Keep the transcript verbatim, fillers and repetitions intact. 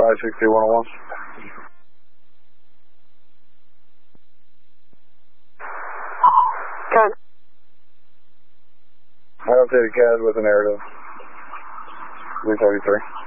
five six two one oh one. Good. I updated C A D with a narrative. three thirty-three.